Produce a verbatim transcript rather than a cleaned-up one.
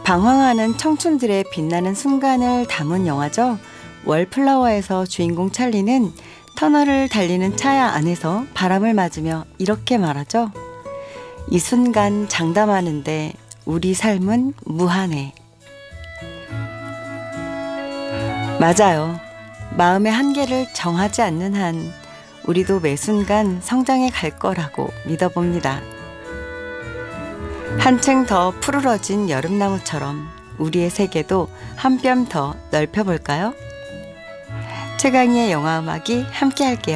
방황하는 청춘들의 빛나는 순간을 담은 영화죠. 월플라워에서 주인공 찰리는 터널을 달리는 차 안에서 바람을 맞으며 이렇게 말하죠. 이 순간 장담하는데 우리 삶은 무한해. 맞아요. 마음의 한계를 정하지 않는 한 우리도 매 순간 성장해 갈 거라고 믿어봅니다. 한층 더 푸르러진 여름나무처럼 우리의 세계도 한 뼘 더 넓혀볼까요? 최강희의 영화음악이 함께 할게요.